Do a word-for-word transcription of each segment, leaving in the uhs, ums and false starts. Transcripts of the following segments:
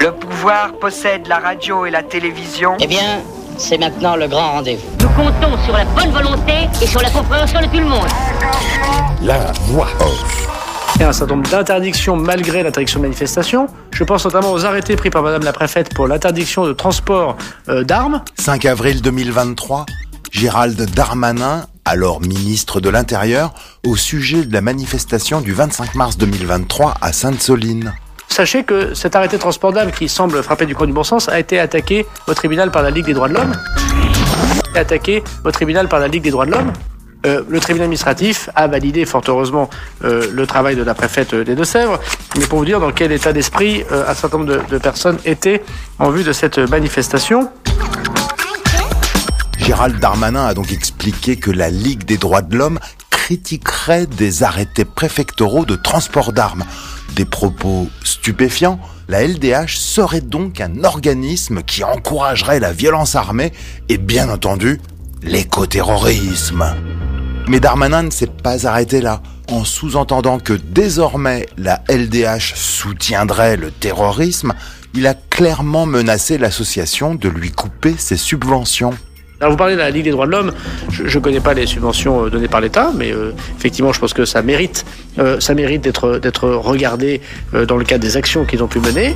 Le pouvoir possède la radio et la télévision. Eh bien, c'est maintenant le grand rendez-vous. Nous comptons sur la bonne volonté et sur la compréhension de tout le monde. La voix off. Il y a un certain nombre d'interdictions malgré l'interdiction de manifestation. Je pense notamment aux arrêtés pris par Madame la Préfète pour l'interdiction de transport euh, d'armes. cinq avril deux mille vingt-trois, Gérald Darmanin, alors ministre de l'Intérieur, au sujet de la manifestation du vingt-cinq mars deux mille vingt-trois à Sainte-Soline. Sachez que cet arrêté de transport d'armes qui semble frapper du coin du bon sens a été attaqué au tribunal par la Ligue des droits de l'homme. Attaqué au tribunal par la Ligue des droits de l'homme. Euh, le tribunal administratif a validé fort heureusement euh, le travail de la préfète des Deux-Sèvres, mais pour vous dire dans quel état d'esprit euh, un certain nombre de, de personnes étaient en vue de cette manifestation. Gérald Darmanin a donc expliqué que la Ligue des droits de l'homme critiquerait des arrêtés préfectoraux de transport d'armes. Des propos stupéfiants, la L D H serait donc un organisme qui encouragerait la violence armée et bien entendu l'écoterrorisme. Mais Darmanin ne s'est pas arrêté là, en sous-entendant que désormais la L D H soutiendrait le terrorisme. Il a clairement menacé l'association de lui couper ses subventions. Alors vous parlez de la Ligue des droits de l'homme, je ne connais pas les subventions données par l'État, mais euh, effectivement je pense que ça mérite, euh, ça mérite d'être, d'être regardé euh, dans le cadre des actions qu'ils ont pu mener.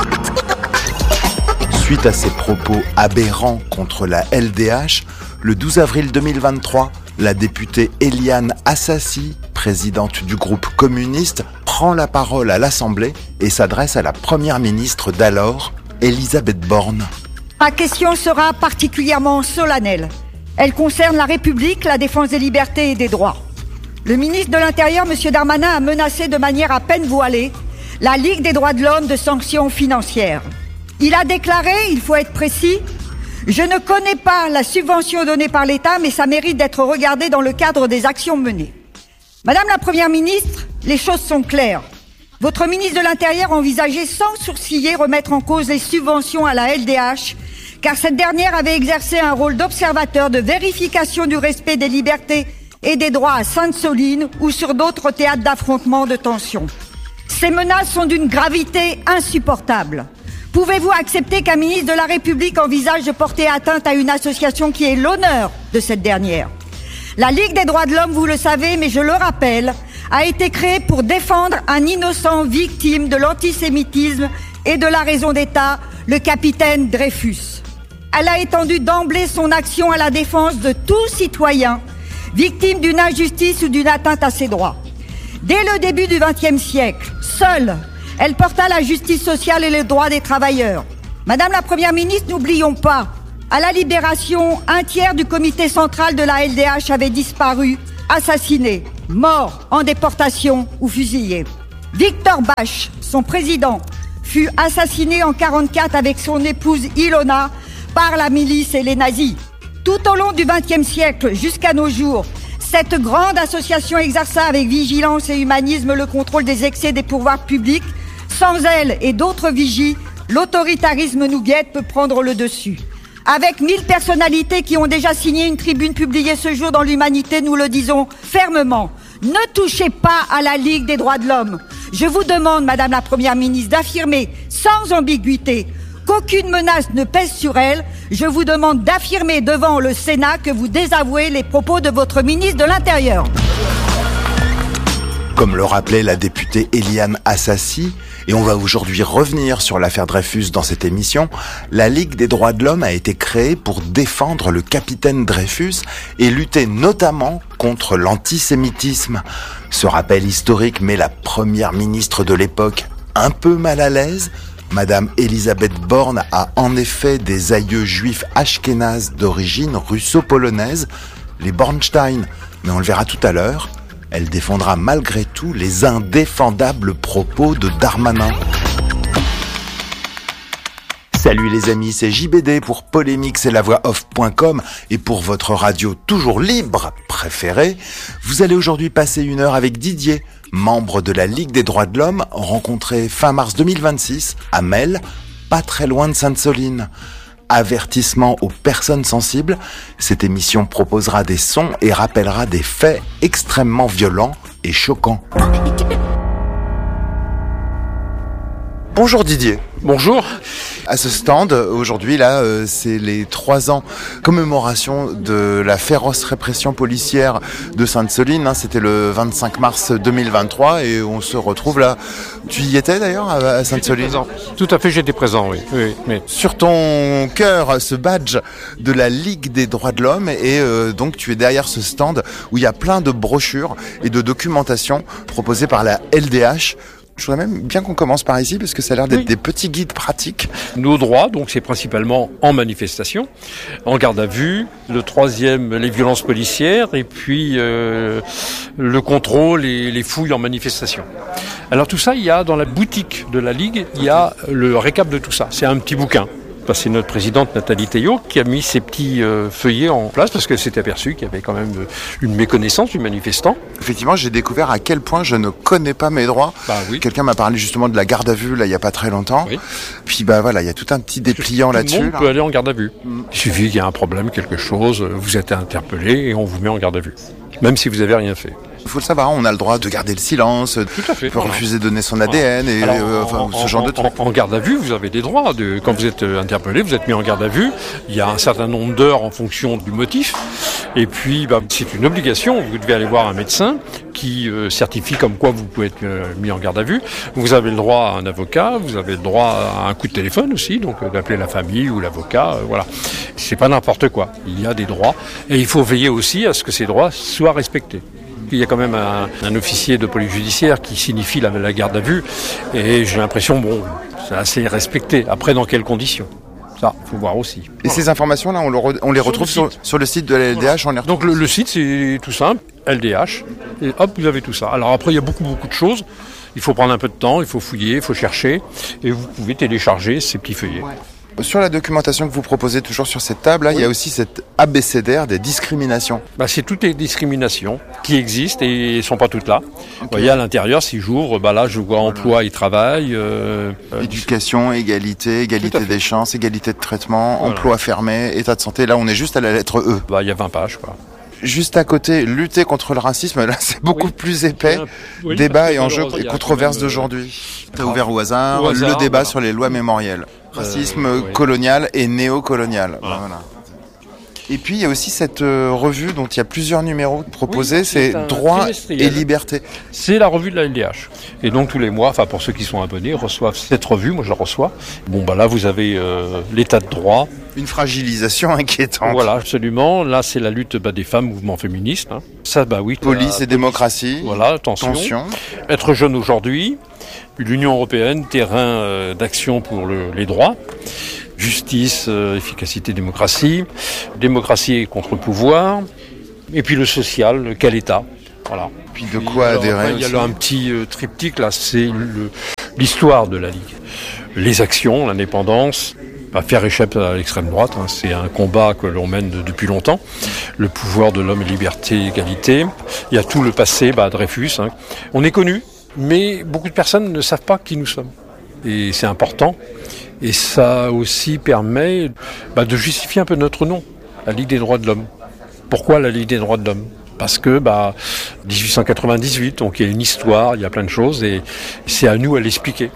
Suite à ces propos aberrants contre la L D H, le douze avril deux mille vingt-trois, la députée Éliane Assassi, présidente du groupe communiste, prend la parole à l'Assemblée et s'adresse à la première ministre d'alors, Elisabeth Borne. Ma question sera particulièrement solennelle. Elle concerne la République, la défense des libertés et des droits. Le ministre de l'Intérieur, M. Darmanin, a menacé de manière à peine voilée la Ligue des droits de l'homme de sanctions financières. Il a déclaré, il faut être précis, « Je ne connais pas la subvention donnée par l'État, mais ça mérite d'être regardé dans le cadre des actions menées. » Madame la Première ministre, les choses sont claires. Votre ministre de l'Intérieur a envisagé sans sourciller remettre en cause les subventions à la L D H, car cette dernière avait exercé un rôle d'observateur de vérification du respect des libertés et des droits à Sainte-Soline ou sur d'autres théâtres d'affrontements de tension. Ces menaces sont d'une gravité insupportable. Pouvez-vous accepter qu'un ministre de la République envisage de porter atteinte à une association qui est l'honneur de cette dernière ? La Ligue des droits de l'homme, vous le savez, mais je le rappelle, a été créée pour défendre un innocent victime de l'antisémitisme et de la raison d'État, le capitaine Dreyfus. Elle a étendu d'emblée son action à la défense de tout citoyen, victime d'une injustice ou d'une atteinte à ses droits. Dès le début du vingtième siècle, seule, elle porta la justice sociale et les droits des travailleurs. Madame la Première ministre, n'oublions pas, à la Libération, un tiers du comité central de la L D H avait disparu, assassiné, mort en déportation ou fusillé. Victor Bache, son président, fut assassiné en quarante-quatre avec son épouse Ilona par la milice et les nazis. Tout au long du vingtième siècle jusqu'à nos jours, cette grande association exerça avec vigilance et humanisme le contrôle des excès des pouvoirs publics. Sans elle et d'autres vigies, l'autoritarisme nous guette peut prendre le dessus. Avec mille personnalités qui ont déjà signé une tribune publiée ce jour dans l'Humanité, nous le disons fermement. Ne touchez pas à la Ligue des droits de l'homme. Je vous demande, Madame la Première ministre, d'affirmer sans ambiguïté qu'aucune menace ne pèse sur elle. Je vous demande d'affirmer devant le Sénat que vous désavouez les propos de votre ministre de l'Intérieur. Comme le rappelait la députée Éliane Assassi, et on va aujourd'hui revenir sur l'affaire Dreyfus dans cette émission, la Ligue des droits de l'homme a été créée pour défendre le capitaine Dreyfus et lutter notamment contre l'antisémitisme. Ce rappel historique met la première ministre de l'époque un peu mal à l'aise. Madame Elisabeth Borne a en effet des aïeux juifs ashkénazes d'origine russo-polonaise, les Bornstein, mais on le verra tout à l'heure. Elle défendra malgré tout les indéfendables propos de Darmanin. Salut les amis, c'est J B D pour Polémix et la voix off point com et pour votre radio toujours libre préférée. Vous allez aujourd'hui passer une heure avec Didier, membre de la Ligue des droits de l'homme, rencontré fin mars deux mille vingt-six à Melle, pas très loin de Sainte-Soline. Avertissement aux personnes sensibles, cette émission proposera des sons et rappellera des faits extrêmement violents et choquants. Bonjour Didier. Bonjour. À ce stand, aujourd'hui, là, euh, c'est les trois ans commémoration de la féroce répression policière de Sainte-Soline. Hein, c'était le vingt-cinq mars deux mille vingt-trois et on se retrouve là. Tu y étais d'ailleurs à, à Sainte-Soline ? Tout à fait, j'étais présent, oui. oui, oui. Sur ton cœur, ce badge de la Ligue des droits de l'homme et euh, donc tu es derrière ce stand où il y a plein de brochures et de documentation proposées par la L D H. Je voudrais même bien qu'on commence par ici parce que ça a l'air d'être oui. des petits guides pratiques. Nos droits, donc c'est principalement en manifestation, en garde à vue, le troisième, les violences policières et puis euh, le contrôle et les fouilles en manifestation. Alors tout ça, il y a dans la boutique de la Ligue, il y a le récap de tout ça. C'est un petit bouquin. C'est notre présidente Nathalie Théiot qui a mis ces petits euh, feuillets en place parce qu'elle s'est aperçue qu'il y avait quand même une méconnaissance du manifestant. Effectivement, j'ai découvert à quel point je ne connais pas mes droits. Bah, oui. Quelqu'un m'a parlé justement de la garde à vue là il y a pas très longtemps. Oui. Puis bah voilà, il y a tout un petit dépliant tout là-dessus. Tout le monde là. peut aller en garde à vue. Mm. Il suffit qu'il y ait un problème, quelque chose, vous êtes interpellé et on vous met en garde à vue, même si vous n'avez rien fait. Il faut le savoir, on a le droit de garder le silence, Tout à fait. on peut refuser de donner son A D N et Alors, euh, enfin, en, ce genre en, de trucs. En, en garde à vue, vous avez des droits. De, quand vous êtes interpellé, vous êtes mis en garde à vue. Il y a un certain nombre d'heures en fonction du motif. Et puis, bah, c'est une obligation. Vous devez aller voir un médecin qui euh, certifie comme quoi vous pouvez être euh, mis en garde à vue. Vous avez le droit à un avocat, vous avez le droit à un coup de téléphone aussi, donc euh, d'appeler la famille ou l'avocat. Euh, voilà. C'est pas n'importe quoi. Il y a des droits. Et il faut veiller aussi à ce que ces droits soient respectés. Il y a quand même un, un officier de police judiciaire qui signifie la, la garde à vue et j'ai l'impression, bon, c'est assez respecté. Après, dans quelles conditions ? Ça, il faut voir aussi. Et voilà. Ces informations-là, on, le re, on les sur retrouve le sur, sur le site de la L D H, voilà. On les retrouve. Donc le, le site, c'est tout simple, L D H, et hop, vous avez tout ça. Alors après, il y a beaucoup, beaucoup de choses. Il faut prendre un peu de temps, il faut fouiller, il faut chercher, et vous pouvez télécharger ces petits feuillets. Ouais. Sur la documentation que vous proposez toujours sur cette table, là, oui. Il y a aussi cette abécédaire des discriminations. Bah, c'est toutes les discriminations qui existent et ne sont pas toutes là. Okay. Vous voyez, à l'intérieur, si j'ouvre, bah là, je vois voilà. Emploi et travail. Euh, Éducation, égalité, égalité des chances, égalité de traitement, voilà. Emploi fermé, état de santé. Là, on est juste à la lettre E. Bah, il y a vingt pages, quoi. Juste à côté, lutter contre le racisme, là c'est beaucoup oui. plus épais. Oui, Débat et enjeux et controverses d'aujourd'hui. T'as ouvert au hasard, au hasard le débat voilà. sur les lois mémorielles. Racisme euh, oui. colonial et néocolonial. Voilà. Voilà. Et puis il y a aussi cette euh, revue dont il y a plusieurs numéros proposés, oui, c'est, c'est Droits et Libertés. C'est la revue de la L D H. Et donc tous les mois, enfin pour ceux qui sont abonnés, reçoivent cette revue, moi je la reçois. Bon bah là vous avez euh, l'état de droit. Une fragilisation inquiétante. Voilà, absolument. Là c'est la lutte bah, des femmes, mouvement féministe. Hein. Ça bah oui. Police et police. Démocratie. Voilà, tension. tension. Être jeune aujourd'hui. L'Union européenne, terrain euh, d'action pour le, les droits. Justice, euh, efficacité, démocratie, démocratie contre le pouvoir, et puis le social, quel État, voilà. Puis de quoi alors, adhérer après, il y a là un petit euh, triptyque là, c'est le, l'histoire de la Ligue, les actions, l'indépendance, pas faire échapper à l'extrême droite, hein, c'est un combat que l'on mène de, depuis longtemps, le pouvoir de l'homme, liberté, égalité. Il y a tout le passé, bah, Dreyfus, hein. On est connu, mais beaucoup de personnes ne savent pas qui nous sommes, et c'est important. Et ça aussi permet bah, de justifier un peu notre nom, la Ligue des droits de l'homme. Pourquoi la Ligue des droits de l'homme ? Parce que bah, dix-huit cent quatre-vingt-dix-huit, donc il y a une histoire, il y a plein de choses, et c'est à nous à l'expliquer.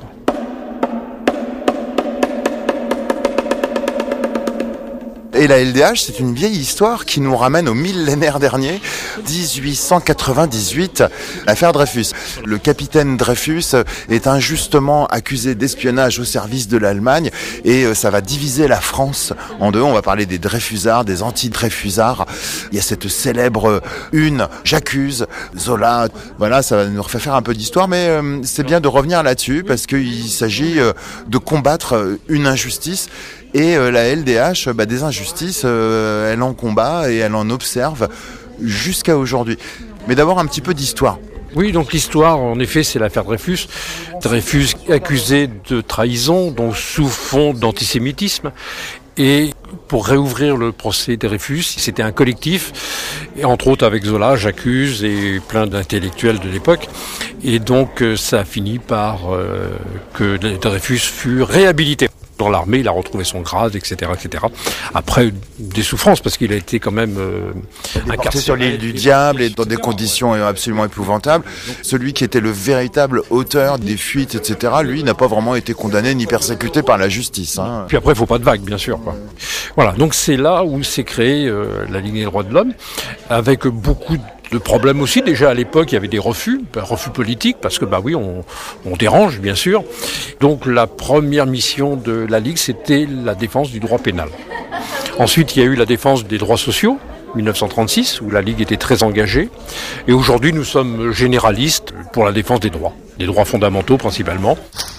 Et la L D H, c'est une vieille histoire qui nous ramène au millénaire dernier, dix-huit cent quatre-vingt-dix-huit, l'affaire Dreyfus. Le capitaine Dreyfus est injustement accusé d'espionnage au service de l'Allemagne et ça va diviser la France en deux. On va parler des Dreyfusards, des anti-Dreyfusards. Il y a cette célèbre une, j'accuse, Zola. Voilà, ça va nous refaire faire un peu d'histoire, mais euh, c'est bien de revenir là-dessus parce qu'il s'agit euh, de combattre une injustice. Et euh, la L D H, bah, des injustices, euh, elle en combat et elle en observe jusqu'à aujourd'hui. Mais d'abord un petit peu d'histoire. Oui, donc l'histoire, en effet, c'est l'affaire Dreyfus. Dreyfus accusé de trahison, donc sous fond d'antisémitisme. Et pour réouvrir le procès Dreyfus, c'était un collectif, et entre autres avec Zola, J'accuse et plein d'intellectuels de l'époque. Et donc ça a fini par euh, que Dreyfus fut réhabilité. Dans l'armée, il a retrouvé son grade, et cetera, et cetera. Après, des souffrances, parce qu'il a été quand même euh, incarcéré sur l'île du Diable et dans des conditions absolument épouvantables. Celui qui était le véritable auteur des fuites, et cetera, lui, n'a pas vraiment été condamné ni persécuté par la justice. Hein. Puis après, il ne faut pas de vagues, bien sûr, quoi. Voilà, donc c'est là où s'est créée euh, la Ligue des droits de l'homme, avec beaucoup de de problèmes aussi. Déjà à l'époque, il y avait des refus, ben, refus politiques, parce que bah oui, on, on dérange, bien sûr. Donc la première mission de la Ligue, c'était la défense du droit pénal. Ensuite, il y a eu la défense des droits sociaux, dix-neuf cent trente-six, où la Ligue était très engagée. Et aujourd'hui, nous sommes généralistes pour la défense des droits, des droits fondamentaux principalement.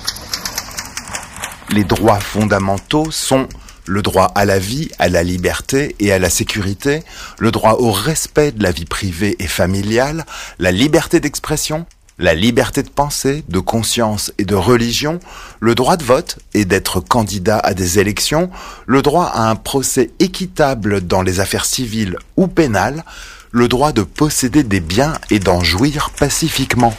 Les droits fondamentaux sont le droit à la vie, à la liberté et à la sécurité, le droit au respect de la vie privée et familiale, la liberté d'expression, la liberté de pensée, de conscience et de religion, le droit de vote et d'être candidat à des élections, le droit à un procès équitable dans les affaires civiles ou pénales, le droit de posséder des biens et d'en jouir pacifiquement.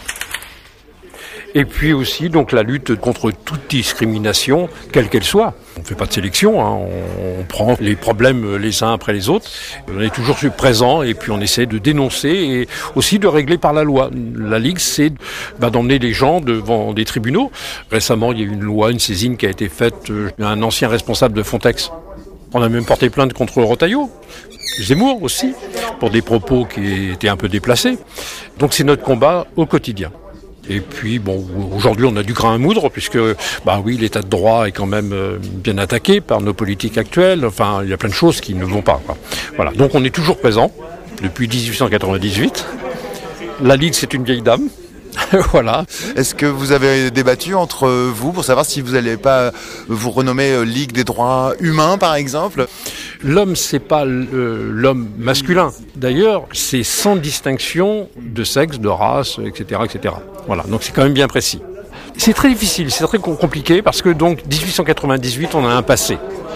Et puis aussi donc la lutte contre toute discrimination, quelle qu'elle soit. On ne fait pas de sélection, hein, on, on prend les problèmes les uns après les autres. On est toujours présent et puis on essaie de dénoncer et aussi de régler par la loi. La Ligue, c'est bah, d'emmener les gens devant des tribunaux. Récemment, il y a eu une loi, une saisine qui a été faite à un ancien responsable de Frontex. On a même porté plainte contre Retailleau. Zemmour aussi, pour des propos qui étaient un peu déplacés. Donc c'est notre combat au quotidien. Et puis, bon, aujourd'hui, on a du grain à moudre, puisque, bah oui, l'état de droit est quand même euh, bien attaqué par nos politiques actuelles. Enfin, il y a plein de choses qui ne vont pas, quoi. Voilà. Donc, on est toujours présent, depuis dix-huit cent quatre-vingt-dix-huit. La Ligue, c'est une vieille dame. Voilà. Est-ce que vous avez débattu entre vous pour savoir si vous n'allez pas vous renommer Ligue des droits humains, par exemple ? L'homme, c'est pas l'homme masculin. D'ailleurs, c'est sans distinction de sexe, de race, et cetera, et cetera. Voilà. Donc c'est quand même bien précis. C'est très difficile, c'est très compliqué parce que donc dix-huit cent quatre-vingt-dix-huit, on a un passé.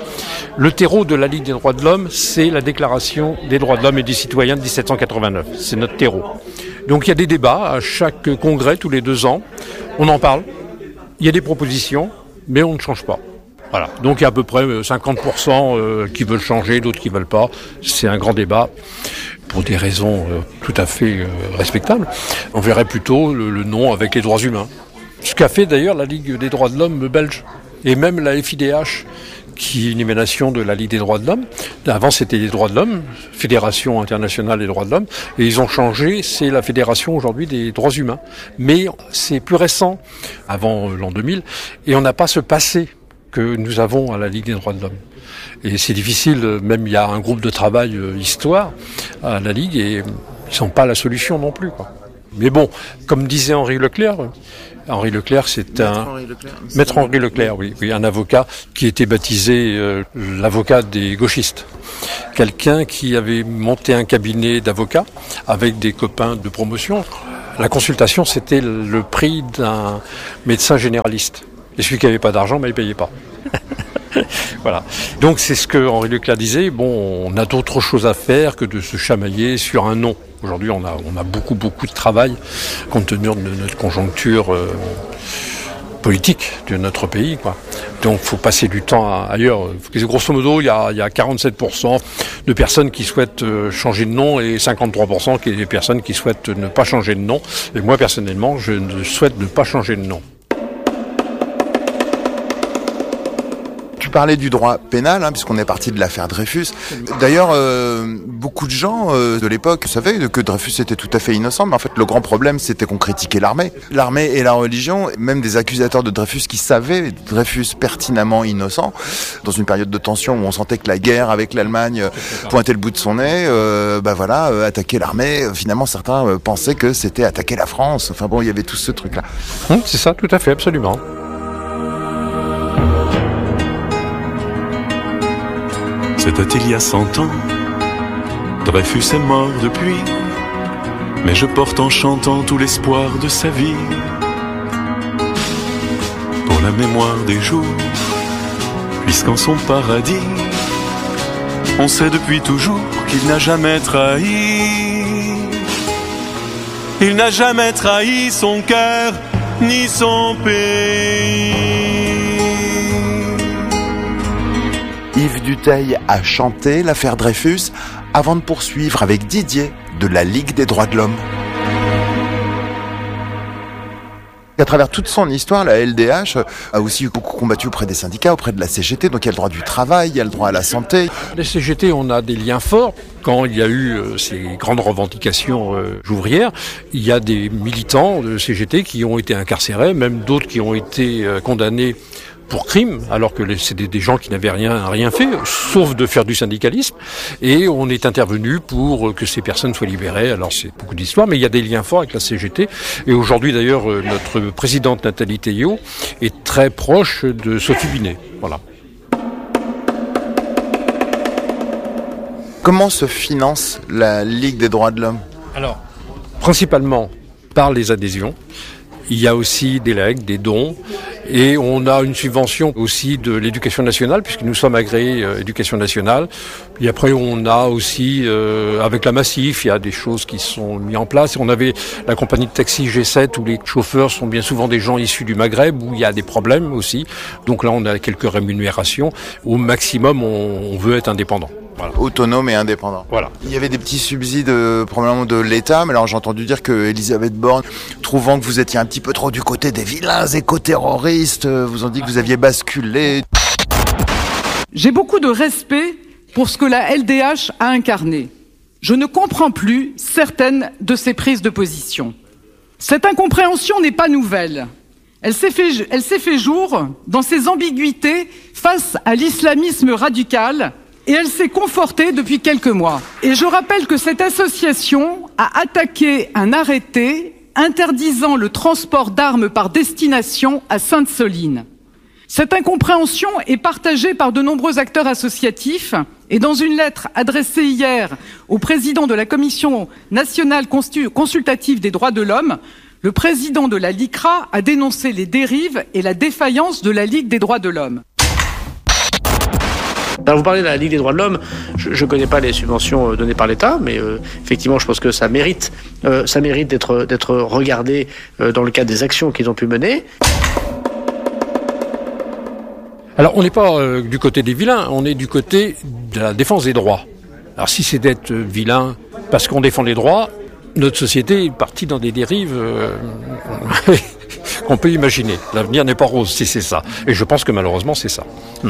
Le terreau de la Ligue des droits de l'homme, c'est la Déclaration des droits de l'homme et des citoyens de dix-sept cent quatre-vingt-neuf. C'est notre terreau. Donc il y a des débats à chaque congrès, tous les deux ans. On en parle. Il y a des propositions, mais on ne change pas. Voilà. Donc il y a à peu près cinquante pour cent qui veulent changer, d'autres qui ne veulent pas. C'est un grand débat pour des raisons tout à fait respectables. On verrait plutôt le, le nom avec les droits humains. Ce qu'a fait d'ailleurs la Ligue des droits de l'homme belge et même la F I D H, qui est une émanation de la Ligue des droits de l'homme. Avant, c'était les droits de l'homme, Fédération internationale des droits de l'homme, et ils ont changé, c'est la Fédération aujourd'hui des droits humains. Mais c'est plus récent, avant l'an deux mille, et on n'a pas ce passé que nous avons à la Ligue des droits de l'homme. Et c'est difficile, même il y a un groupe de travail euh, histoire à la Ligue, et ils ne sont pas la solution non plus, quoi. Mais bon, comme disait Henri Leclerc, Henri Leclerc, c'est un... Henri Leclerc, Maître Henri Leclerc, oui, oui, un avocat qui était baptisé euh, l'avocat des gauchistes. Quelqu'un qui avait monté un cabinet d'avocats avec des copains de promotion. La consultation, c'était le prix d'un médecin généraliste. Et celui qui n'avait pas d'argent, ben, il ne payait pas. Voilà. Donc c'est ce que Henri Leclerc disait. Bon, on a d'autres choses à faire que de se chamailler sur un nom. Aujourd'hui, on a, on a beaucoup, beaucoup de travail compte tenu de notre conjoncture euh, politique de notre pays, quoi. Donc, il faut passer du temps à, ailleurs. Grosso modo, il y a, il y a quarante-sept pour cent de personnes qui souhaitent euh, changer de nom et cinquante-trois pour cent des personnes qui souhaitent ne pas changer de nom. Et moi, personnellement, je ne souhaite ne pas changer de nom. Parler du droit pénal, hein, puisqu'on est parti de l'affaire Dreyfus. D'ailleurs, euh, beaucoup de gens euh, de l'époque savaient que Dreyfus était tout à fait innocent, mais en fait, le grand problème, c'était qu'on critiquait l'armée. L'armée et la religion, même des accusateurs de Dreyfus qui savaient Dreyfus pertinemment innocent, dans une période de tension où on sentait que la guerre avec l'Allemagne pointait le bout de son nez, euh, bah voilà, euh, attaquer l'armée, finalement, certains euh, pensaient que c'était attaquer la France. Enfin bon, il y avait tout ce truc-là. Hum, c'est ça, tout à fait, absolument. C'était il y a cent ans, Dreyfus est mort depuis, mais je porte en chantant tout l'espoir de sa vie. Pour la mémoire des jours, puisqu'en son paradis, on sait depuis toujours qu'il n'a jamais trahi. Il n'a jamais trahi son cœur, ni son pays. Yves Dutheil a chanté l'affaire Dreyfus avant de poursuivre avec Didier de la Ligue des droits de l'homme. À travers toute son histoire, la L D H a aussi beaucoup combattu auprès des syndicats, auprès de la C G T, donc il y a le droit du travail, il y a le droit à la santé. Les C G T, on a des liens forts. Quand il y a eu euh, ces grandes revendications euh, ouvrières, il y a des militants de C G T qui ont été incarcérés, même d'autres qui ont été euh, condamnés pour crime, alors que c'était des gens qui n'avaient rien rien fait, sauf de faire du syndicalisme. Et on est intervenu pour que ces personnes soient libérées. Alors c'est beaucoup d'histoires, mais il y a des liens forts avec la C G T. Et aujourd'hui, d'ailleurs, notre présidente Nathalie Théiot est très proche de Sophie Binet. Voilà. Comment se finance la Ligue des droits de l'homme ? Alors, principalement par les adhésions. Il y a aussi des legs, des dons, et on a une subvention aussi de l'éducation nationale, puisque nous sommes agréés euh, éducation nationale. Et après, on a aussi, euh, avec la Massif, il y a des choses qui sont mises en place. On avait la compagnie de taxi G sept, où les chauffeurs sont bien souvent des gens issus du Maghreb, où il y a des problèmes aussi. Donc là, on a quelques rémunérations. Au maximum, on, on veut être indépendant. Voilà. Autonome et indépendant. Voilà. Il y avait des petits subsides euh, probablement de l'État, mais alors j'ai entendu dire que Elisabeth Borne, trouvant que vous étiez un petit peu trop du côté des vilains éco-terroristes, euh, vous ont dit que vous aviez basculé. J'ai beaucoup de respect pour ce que la L D H a incarné. Je ne comprends plus certaines de ses prises de position. Cette incompréhension n'est pas nouvelle. Elle s'est fait, elle s'est fait jour dans ses ambiguïtés face à l'islamisme radical, et elle s'est confortée depuis quelques mois. Et je rappelle que cette association a attaqué un arrêté interdisant le transport d'armes par destination à Sainte-Soline. Cette incompréhension est partagée par de nombreux acteurs associatifs, et dans une lettre adressée hier au président de la Commission nationale consultative des droits de l'homme, le président de la LICRA a dénoncé les dérives et la défaillance de la Ligue des droits de l'homme. Alors vous parlez de la Ligue des droits de l'homme, je ne connais pas les subventions données par l'État, mais euh, effectivement je pense que ça mérite, euh, ça mérite d'être, d'être regardé euh, dans le cadre des actions qu'ils ont pu mener. Alors on n'est pas euh, du côté des vilains, on est du côté de la défense des droits. Alors si c'est d'être vilain parce qu'on défend les droits, notre société est partie dans des dérives euh, qu'on peut imaginer. L'avenir n'est pas rose si c'est ça. Et je pense que malheureusement c'est ça. Hmm.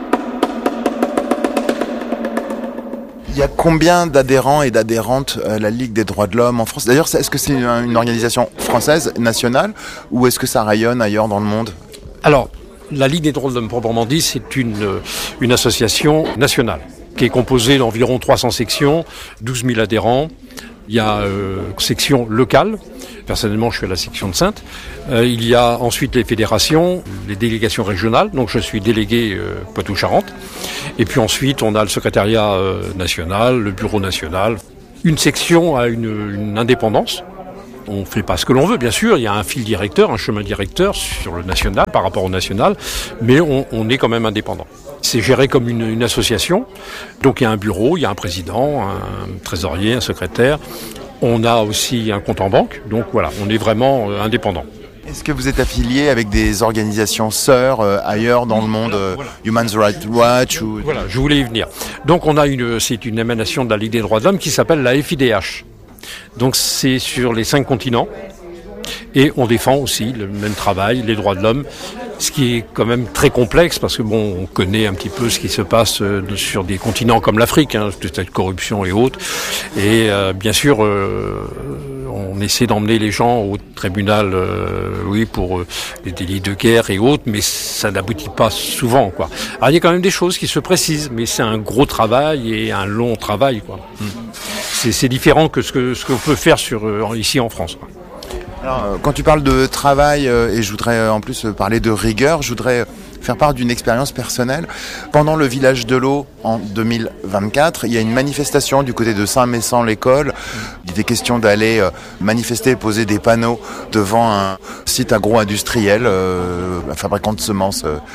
Il y a combien d'adhérents et d'adhérentes à la Ligue des droits de l'homme en France ? D'ailleurs, est-ce que c'est une organisation française, nationale, ou est-ce que ça rayonne ailleurs dans le monde ? Alors, la Ligue des droits de l'homme proprement dit, c'est une, une association nationale qui est composée d'environ trois cents sections, douze mille adhérents. Il y a euh, section locale. Personnellement, je suis à la section de Saintes. Euh, il y a ensuite les fédérations, les délégations régionales. Donc, je suis délégué euh, Poitou-Charentes. Et puis ensuite, on a le secrétariat euh, national, le bureau national. Une section a une, une indépendance. On ne fait pas ce que l'on veut, bien sûr. Il y a un fil directeur, un chemin directeur sur le national par rapport au national. Mais on, on est quand même indépendant. C'est géré comme une, une association. Donc, il y a un bureau, il y a un président, un trésorier, un secrétaire. On a aussi un compte en banque, donc voilà, on est vraiment euh, indépendant. Est-ce que vous êtes affilié avec des organisations sœurs euh, ailleurs dans le monde, euh, voilà. Human Rights Watch ou... Voilà, je voulais y venir. Donc on a une, c'est une émanation de la Ligue des droits de l'homme qui s'appelle la F I D H. Donc c'est sur les cinq continents et on défend aussi le même travail, les droits de l'homme. Ce qui est quand même très complexe parce que bon, on connaît un petit peu ce qui se passe euh, sur des continents comme l'Afrique, hein, peut-être corruption et autres. Et euh, bien sûr, euh, on essaie d'emmener les gens au tribunal, euh, oui, pour euh, les délits de guerre et autres, mais ça n'aboutit pas souvent, quoi. Alors il y a quand même des choses qui se précisent, mais c'est un gros travail et un long travail, quoi. C'est, c'est différent que ce que ce qu'on peut faire sur euh, ici en France, quoi. Alors, quand tu parles de travail, euh, et je voudrais euh, en plus euh, parler de rigueur, je voudrais faire part d'une expérience personnelle. Pendant le village de l'eau en deux mille vingt-quatre, il y a une manifestation du côté de Saint-Messant-l'École. Il était question d'aller euh, manifester, poser des panneaux devant un site agro-industriel, euh, un fabricant de semences euh,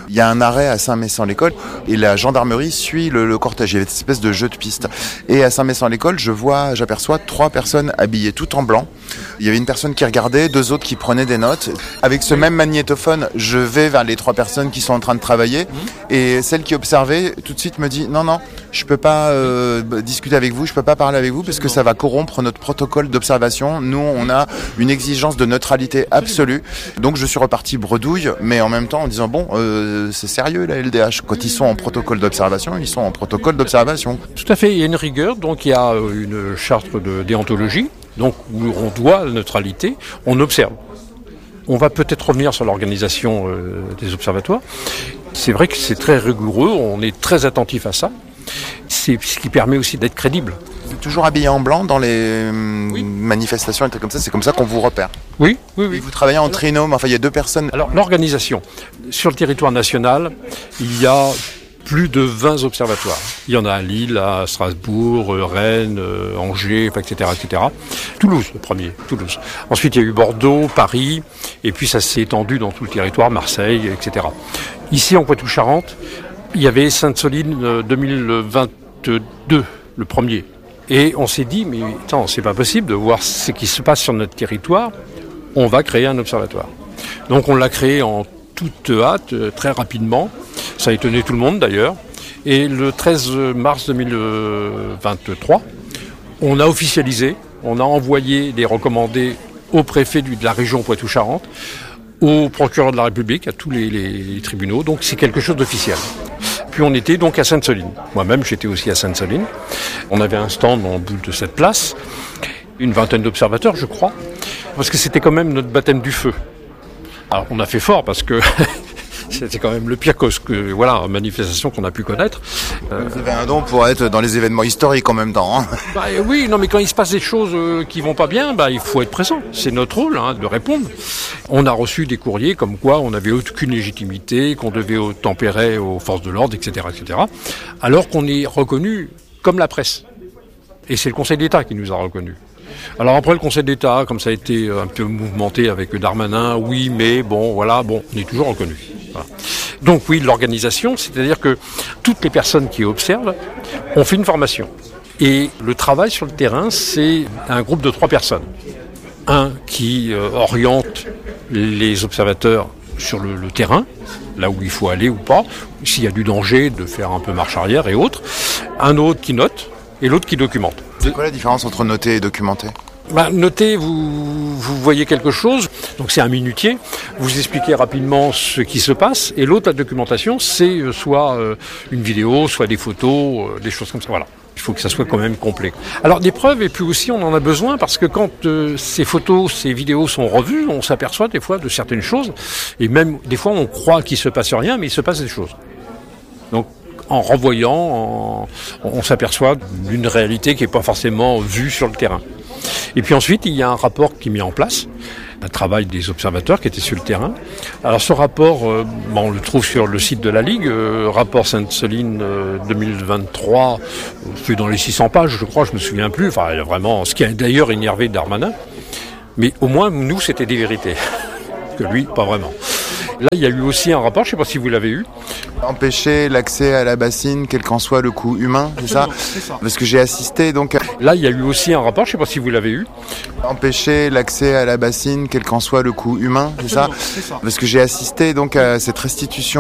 Il y a un arrêt à Saint-Messant-l'École et la gendarmerie suit le, le cortège. Il y avait cette espèce de jeu de piste. Et à Saint-Messant-l'École, je vois, j'aperçois trois personnes habillées tout en blanc. Il y avait une personne qui regardait, deux autres qui prenaient des notes. Avec ce même magnétophone, je vais vers les trois personnes qui sont en train de travailler. Et celle qui observait, tout de suite me dit, non, non, je peux pas euh, discuter avec vous, je peux pas parler avec vous parce que ça va corrompre notre protocole d'observation. Nous, on a une exigence de neutralité absolue. Donc je suis reparti bredouille, mais en même temps en disant, bon, euh, c'est sérieux la L D H. Quand ils sont en protocole d'observation, ils sont en protocole d'observation. Tout à fait, il y a une rigueur, donc il y a une charte de déontologie, donc où on doit la neutralité, on observe. On va peut-être revenir sur l'organisation euh, des observatoires. C'est vrai que c'est très rigoureux, on est très attentif à ça. C'est ce qui permet aussi d'être crédible. Vous êtes toujours habillé en blanc dans les oui. manifestations et trucs comme ça, c'est comme ça qu'on vous repère. Oui, oui, oui. Et vous travaillez en trinôme, enfin il y a deux personnes. Alors l'organisation, sur le territoire national, il y a plus de vingt observatoires. Il y en a à Lille, à Strasbourg, Rennes, Angers, et cetera, et cetera. Toulouse, le premier, Toulouse. Ensuite, il y a eu Bordeaux, Paris, et puis ça s'est étendu dans tout le territoire, Marseille, et cetera. Ici, en Poitou-Charentes, il y avait Sainte-Soline deux mille vingt-deux, le premier. Et on s'est dit, mais attends, c'est pas possible de voir ce qui se passe sur notre territoire. On va créer un observatoire. Donc on l'a créé en toute hâte, très rapidement. Ça a étonné tout le monde d'ailleurs. Et le treize mars deux mille vingt-trois, on a officialisé, on a envoyé des recommandés au préfet de la région Poitou-Charentes, au procureur de la République, à tous les, les, les tribunaux. Donc c'est quelque chose d'officiel. Puis on était donc à Sainte-Soline. Moi-même, j'étais aussi à Sainte-Soline. On avait un stand en bout de cette place, une vingtaine d'observateurs, je crois, parce que c'était quand même notre baptême du feu. Alors on a fait fort parce que c'était quand même le pire cause que voilà manifestation qu'on a pu connaître. Euh, Vous avez un don pour être dans les événements historiques en même temps. Hein. Bah, oui, non mais quand il se passe des choses euh, qui vont pas bien, bah il faut être présent. C'est notre rôle hein, de répondre. On a reçu des courriers comme quoi on n'avait aucune légitimité, qu'on devait tempérer aux forces de l'ordre, et cetera, et cetera. Alors qu'on est reconnu comme la presse. Et c'est le Conseil d'État qui nous a reconnus. Alors après le Conseil d'État, comme ça a été un peu mouvementé avec Darmanin, oui, mais bon, voilà, bon, on est toujours reconnu. Voilà. Donc oui, l'organisation, c'est-à-dire que toutes les personnes qui observent ont fait une formation. Et le travail sur le terrain, c'est un groupe de trois personnes. Un qui euh, oriente les observateurs sur le, le terrain, là où il faut aller ou pas, s'il y a du danger, de faire un peu marche arrière et autres. Un autre qui note et l'autre qui documente. C'est quoi la différence entre noter et documenter ? Bah, noter, vous, vous voyez quelque chose, donc c'est un minutier, vous expliquez rapidement ce qui se passe, et l'autre, la documentation, c'est soit euh, une vidéo, soit des photos, euh, des choses comme ça, voilà. Il faut que ça soit quand même complet. Alors des preuves, et puis aussi on en a besoin, parce que quand euh, ces photos, ces vidéos sont revues, on s'aperçoit des fois de certaines choses, et même des fois on croit qu'il se passe rien, mais il se passe des choses. Donc en revoyant, en, on s'aperçoit d'une réalité qui n'est pas forcément vue sur le terrain. Et puis ensuite, il y a un rapport qui est mis en place, un travail des observateurs qui étaient sur le terrain. Alors ce rapport, euh, bon, on le trouve sur le site de la Ligue, euh, rapport Sainte-Soline euh, deux mille vingt-trois, fait dans les six cents pages, je crois, je me souviens plus. Enfin, il y a vraiment, ce qui a d'ailleurs énervé Darmanin. Mais au moins, nous, c'était des vérités. Que lui, pas vraiment. Là, il y a eu aussi un rapport, je ne sais pas si vous l'avez eu. Empêcher l'accès à la bassine, quel qu'en soit le coût humain, c'est ça, c'est ça. Parce que j'ai assisté donc... Là, il y a eu aussi un rapport, je ne sais pas si vous l'avez eu. Empêcher l'accès à la bassine, quel qu'en soit le coût humain, c'est ça, c'est ça. Parce que j'ai assisté donc à cette restitution